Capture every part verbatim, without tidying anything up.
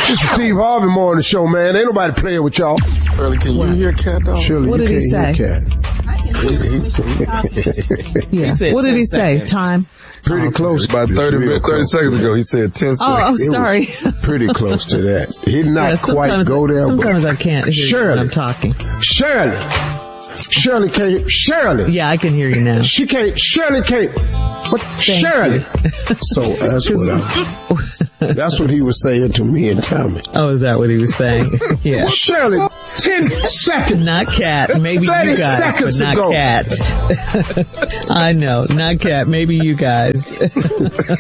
This is Steve Harvey Morning Show, man. Ain't nobody playing with y'all. Shirley, can you hear Cat, dog? Shirley, What you did he can't say? hear Cat. Yeah. What did he say? Time? Pretty Oh, close. About thirty, minutes, thirty seconds ago, he said ten seconds. Oh, I'm It sorry. was pretty close to that. He did not Yeah, quite go there. Sometimes but I can't hear you Shirley. when I'm talking. Shirley. Shirley can't. Shirley. Yeah, I can hear you now. She can't. Shirley can't. What? Thank Shirley. you. So that's what I, that's what he was saying to me and Tommy. Oh, is that what he was saying? Yeah. Shirley, ten seconds. Not Cat. Maybe you thirty guys, but seconds not ago. Cat. I know. Not Cat. Maybe you guys. Hey, there's more of the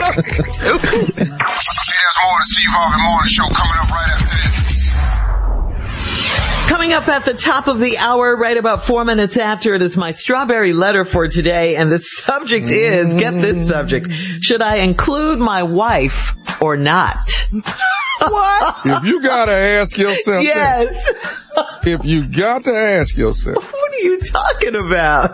Steve Harvey Morning Show coming up right after this. Coming up at the top of the hour, right about four minutes after, it is my strawberry letter for today, and the subject is, get this subject, should I include my wife or not? What? If you gotta ask yourself Yes. that, if you got to ask yourself, What are you talking about?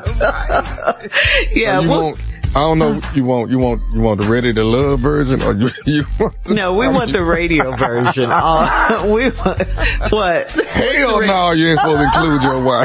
Yeah, you well, want, I don't know, you want, you want, you want the Ready to Love version, or you, you want the, no, we want the radio version. Uh, we want, what? hell no, you ain't supposed to include your wife.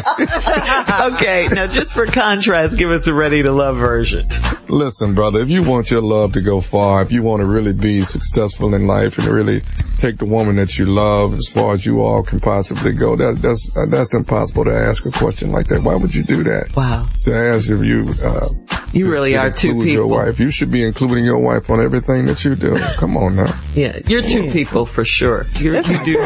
Okay, now just for contrast, give us the Ready to Love version. Listen, brother, if you want your love to go far, if you want to really be successful in life and really take the woman that you love as far as you all can possibly go, that, that's, uh, that's impossible to ask a question like that. Why would you do that? Wow. To ask if you, uh, You really to are two include people. your wife. You should be including your wife on everything that you do. Come on now. Yeah, you're two people for sure. You're, you do.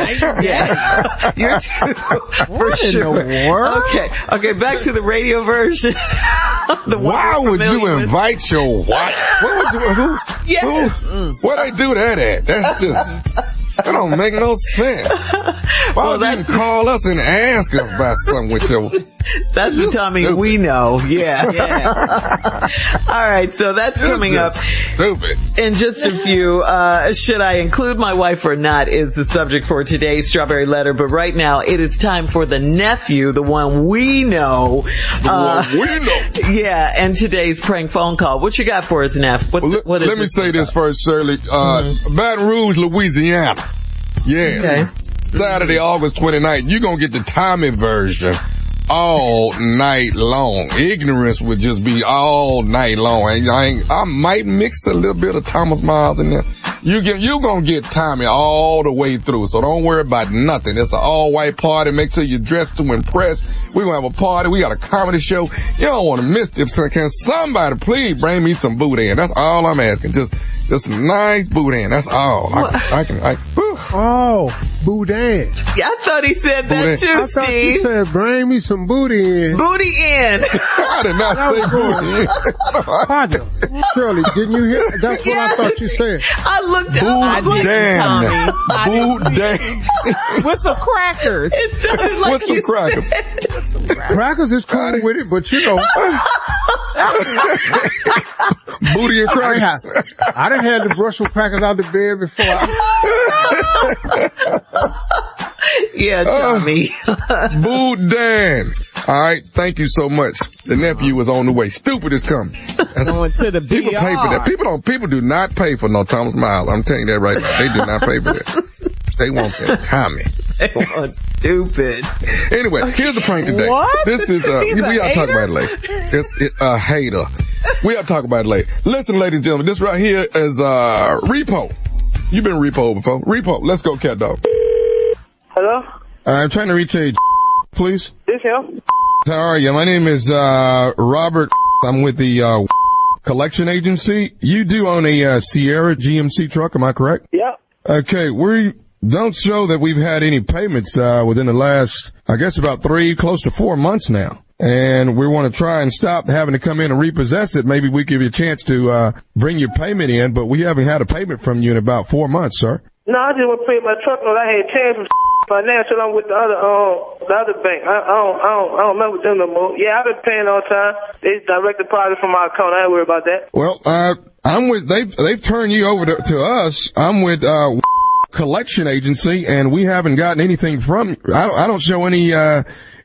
Yeah, you're two for sure. Okay, okay. Back to the radio version. The one Why we're would you familiar with. invite your wife? What would you? Who? Yes. Who? Where they do that at? That's just. That don't make no sense. Why Well, would you that's- even call us and ask us about something with your... That's the Tommy stupid. we know. Yeah. yeah. All right, so that's You're coming up just Stupid. in just a few. Uh, should I include my wife or not is the subject for today's Strawberry Letter. But right now, it is time for the nephew, the one we know. The Uh, one we know. Yeah, and today's prank phone call. What you got for us, Neff? What's, Well, let, what is let me this say this about? first, Shirley. Uh, Mm-hmm. Baton Rouge, Louisiana. Yeah. Okay. Saturday, August twenty-ninth. You're going to get the Tommy version all night long. Ignorance would just be all night long. I, I, I might mix a little bit of Thomas Miles in there. You get, you're going to get Tommy all the way through. So don't worry about nothing. It's an all white party. Make sure you're dressed to impress. We're going to have a party. We got a comedy show. You don't want to miss it. So can somebody please bring me some boudin? That's all I'm asking. Just, just some nice boudin. That's all. I, I can, I, whew. Oh, boudin. Yeah, I thought he said that Boudin. too, I thought you Steve. said bring me some booty in. Booty in. I did not say boudin. Partner, Shirley, didn't you hear? That's what I thought you said. I looked up. I looked at Tommy. Boudin. With some crackers. It sounded like With some you crackers. said- Crackers is cool with it, but you know, Booty and I done crackers. had, I done had the Brussels crackers out the bed before. I, Yeah, Tommy. Boudin. All right. Thank you so much. The nephew is on the way. Stupid is coming. That's, Going to the people pay for that. People don't, people do not pay for no Thomas Miles. I'm telling you that right now. They do not pay for that. They want that Tommy. They want stupid. Anyway, here's the prank today. What? This is, uh, He's we a gotta talk hater? about it later. It's it, a hater. We gotta talk about it later. Listen, ladies and gentlemen, this right here is, uh, Repo. You've been Repo before. Repo, let's go, cat dog. Hello? Uh, I'm trying to reach a please. This him? How are you? My name is, uh, Robert. I'm with the, uh, collection agency. You do own a, uh, Sierra G M C truck, am I correct? Yep. Okay, we don't show that we've had any payments, uh, within the last, I guess about three, close to four months now. And we want to try and stop having to come in and repossess it. Maybe we give you a chance to, uh, bring your payment in, but we haven't had a payment from you in about four months, sir. No, I just want to pay my truck note. I had changed from financial. I'm with the other, um, the other bank. I, I don't, I don't, I don't remember with them no more. Yeah, I've been paying all the time. They direct deposit from my account. I ain't worried about that. Well, uh, I'm with, they've, they've turned you over to, to us. I'm with, uh, collection agency, and we haven't gotten anything from, I don't, I don't show any, uh,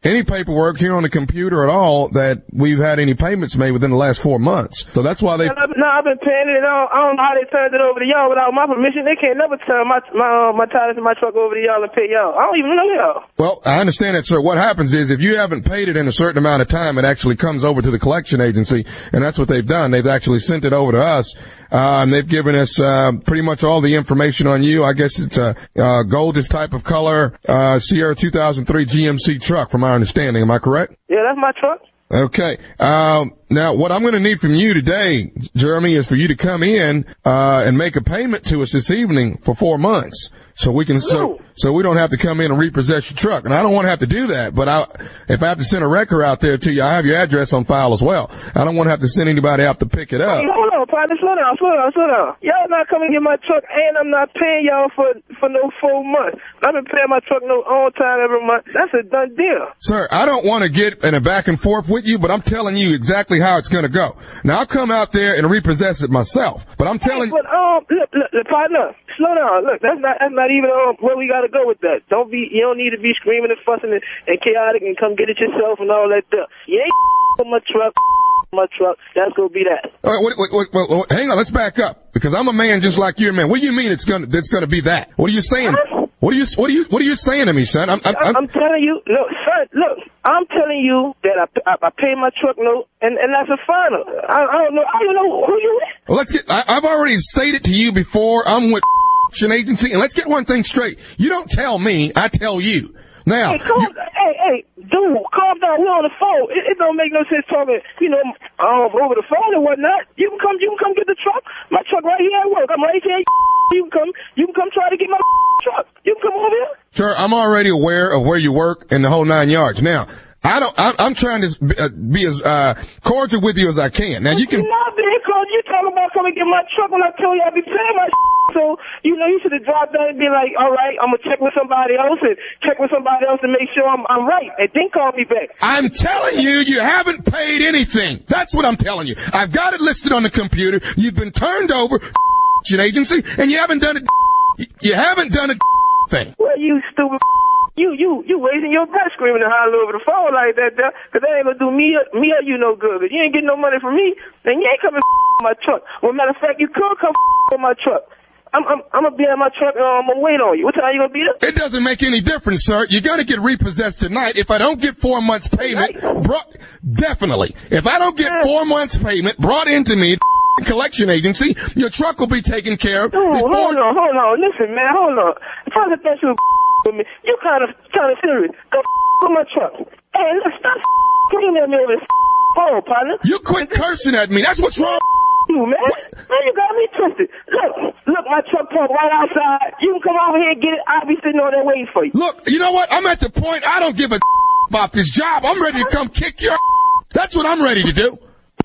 any paperwork here on the computer at all that we've had any payments made within the last four months. So that's why they... No, I've been paying it. I don't, I don't know how they turned it over to y'all without my permission. They can't never turn my my, uh, my tires and my truck over to y'all and pay y'all. I don't even know y'all. Well, I understand that, sir. What happens is if you haven't paid it in a certain amount of time, it actually comes over to the collection agency, and that's what they've done. They've actually sent it over to us, uh, and they've given us uh, pretty much all the information on you. I guess it's a uh, goldish type of color uh, Sierra two thousand three G M C truck, from my understanding. Am I correct? Yeah, that's my truck. Okay. Um, now, what I'm going to need from you today, Jeremy, is for you to come in uh, and make a payment to us this evening for four months. So we can, so, so we don't have to come in and repossess your truck. And I don't want to have to do that, but I, if I have to send a record out there to you, I have your address on file as well. I don't want to have to send anybody out to pick it up. Hey, hold on, partner, slow down, slow down, slow down. Y'all not coming to get my truck, and I'm not paying y'all for, for no full month. I've been paying my truck no on time every month. That's a done deal. Sir, I don't want to get in a back and forth with you, but I'm telling you exactly how it's going to go. Now, I'll come out there and repossess it myself, but I'm telling you. Hey, but, um, look, look, look, partner, slow down. Look, that's not, that's not even um, where we got to go with that. Don't be, you don't need to be screaming and fussing and, and chaotic and come get it yourself and all that stuff. You ain't on my truck, my truck. That's going to be that. All right, wait, wait, wait, wait, wait, hang on, let's back up, because I'm a man just like you, man. What do you mean it's gonna, it's gonna be that? What are you saying? Huh? What are you, what are you, what are you saying to me, son? I'm, I'm, I'm, I'm telling you, look, son, look, I'm telling you that I, I, I pay my truck note, and, and that's a final. I, I don't know, I don't know who you is. Well, let's get, I, I've already stated to you before, I'm with an agency, and let's get one thing straight. You don't tell me, I tell you. Now, hey, calm, you, hey, hey, dude, calm down. We're on the phone. It, it don't make no sense talking, you know, um, over the phone or whatnot. You can come, you can come get the truck. My truck right here at work. I'm right here. You can come, you can come try to get my truck. You can come over here. Sir, I'm already aware of where you work and the whole nine yards. Now, I don't, I'm, I'm trying to be, uh, be as uh, cordial with you as I can. Now, you can. You're not being cordial. You talking about coming get my truck when I told you I'd be paying my. So, you know, you should have dropped down and be like, all right, I'm going to check with somebody else and check with somebody else to make sure I'm, I'm right. And then call me back. I'm telling you, you haven't paid anything. That's what I'm telling you. I've got it listed on the computer. You've been turned over to an agency, and you haven't done it. You haven't done a thing. Well, you stupid. You, you, you wasting your breath screaming and hollering over the phone like that, there, cause that ain't gonna do me, me or you no good. Cause you ain't getting no money from me, then you ain't coming my truck. Well, matter of fact, you could come on my truck. I'm, I'm, I'm gonna be in my truck and I'm gonna wait on you. What time you gonna be there? It doesn't make any difference, sir. You're gonna get repossessed tonight. If I don't get four months payment, brought, definitely. If I don't get yeah. four months payment brought into me, collection agency, your truck will be taken care of. Dude, before... hold on, hold on. Listen, man, hold on. If I thought you with me, you kind of, kind of serious. Go with my truck. Hey, look, stop screaming at me over this phone, partner. You quit cursing at me. That's what's wrong. You, man. Man, you got me twisted. Look, look, my truck parked right outside. You can come over here and get it. I'll be sitting on there waiting for you. Look, you know what? I'm at the point I don't give a about this job. I'm ready to come kick your That's what I'm ready to do.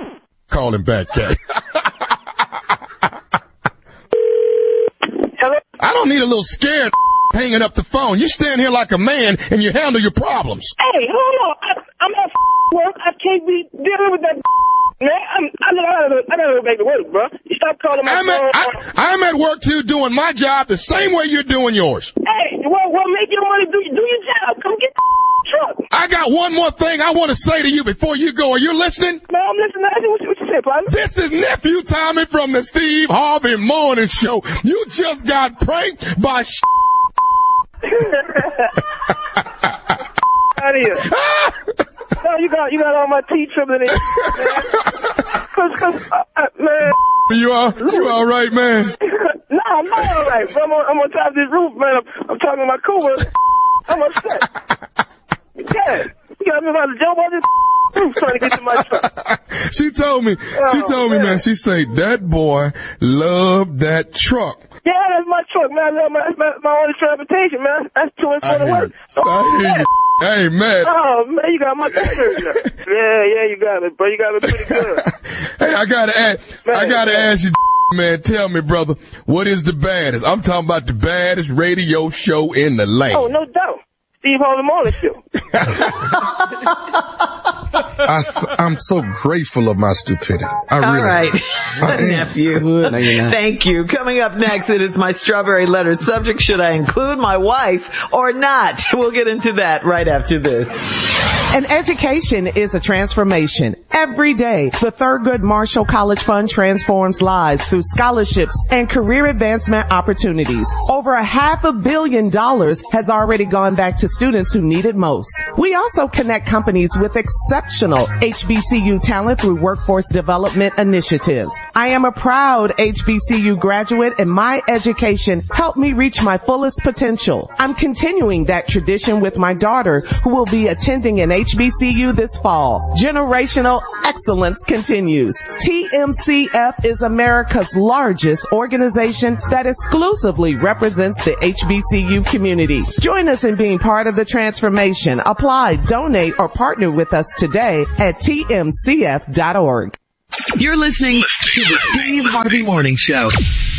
Call him back, Cat. Hello? I don't need a little scared hanging up the phone. You stand here like a man and you handle your problems. Hey, hold on. I, I'm at work. I can't be dealing with that. Man, I'm, I gotta, I gotta go back to work, bro. You stop calling my I'm phone. At, I, I'm at work too, doing my job the same way you're doing yours. Hey, well, well, make your money, do, do your job. Come get the truck. I got one more thing I want to say to you before you go. Are you listening? Man, I'm listening. What you, what you say, partner? This is Nephew Tommy from the Steve Harvey Morning Show. You just got pranked by sh**. Out of here. No, you got, you got all my teeth trembling in, man. Cause, cause, uh, uh, man. You are, you all right, man? No, I'm not all right. I'm on, I'm on top of this roof, man. I'm, I'm talking to my Cuba. I'm upset. Yeah. You got me about to jump on this roof trying to get to my truck. She told me, oh, she told man. me, man, she said, that boy loved that truck. Yeah, that's my truck, man. I love my, my, my only transportation, man. That's two and four to work. Oh, hey, man. Oh, man, you got my picture. Yeah, yeah, you got it, bro. You got it pretty good. Hey, I gotta ask, man, I gotta man. ask you, man, tell me, brother, what is the baddest? I'm talking about the baddest radio show in the land. Oh, no doubt. Steve Harvey Morning Show. I, I'm so grateful of my stupidity. I All really right, I nephew. No, you're not. Thank you. Coming up next, it is my strawberry letter subject. Should I include my wife or not? We'll get into that right after this. An education is a transformation. Every day, the Thurgood Marshall College Fund transforms lives through scholarships and career advancement opportunities. Over a half a billion dollars has already gone back to students who need it most. We also connect companies with exceptional H B C U talent through workforce development initiatives. I am a proud H B C U graduate, and my education helped me reach my fullest potential. I'm continuing that tradition with my daughter, who will be attending an H B C U this fall. Generational excellence continues. T M C F is America's largest organization that exclusively represents the H B C U community. Join us in being part of the transformation. Apply, donate, or partner with us today at T M C F dot org. You're listening to the Steve Harvey Morning Show.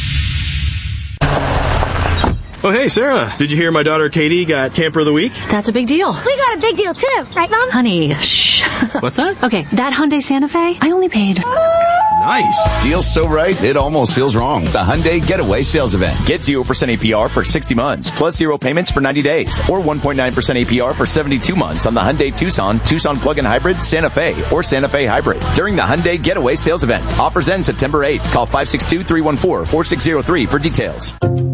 Oh, hey, Sarah. Did you hear my daughter Katie got Camper of the Week? That's a big deal. We got a big deal, too. Right, Mom? Honey, shh. What's that? Okay, that Hyundai Santa Fe, I only paid. Nice. Deal's so right, it almost feels wrong. The Hyundai Getaway Sales Event. Get zero percent A P R for sixty months, plus zero payments for ninety days, or one point nine percent A P R for seventy-two months on the Hyundai Tucson, Tucson Plug-in Hybrid, Santa Fe, or Santa Fe Hybrid. During the Hyundai Getaway Sales Event. Offers end September eighth. Call five six two, three one four, four six zero three for details.